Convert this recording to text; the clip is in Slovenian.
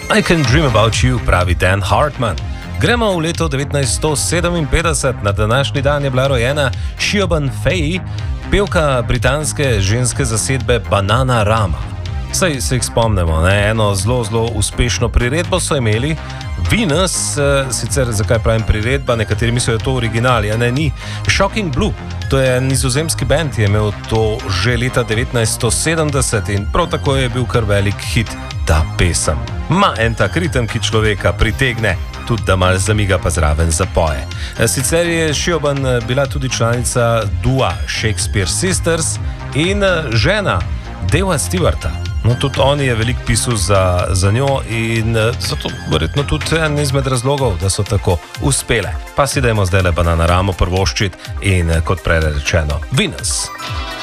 I Can Dream About You, pravi Dan Hartman. Gremo v leto 1957, na današnji dan je bila rojena Siobhan Fay, pevka britanske ženske zasedbe Bananarama. Saj se jih spomnimo, eno zelo uspešno priredbo so imeli, Venus, sicer zakaj pravim priredba, nekateri mislijo, da je to original, ni. Shocking Blue, to je nizozemski band, je imel to že leta 1970 in prav tako je bil kar velik hit ta pesem. Ma en tak ritem, ki človeka pritegne, tudi da malo zamiga pa zraven zapoje. Sicer je Siobhan bila tudi članica dua Shakespeare Sisters in žena Deva Stewarta. No, tudi on je veliko pisal za njo in zato verjetno tudi en izmed razlogov, da so tako uspele. Pa si dajmo zdaj le Bananaramo prvoščit in kot prej rečeno, Venus.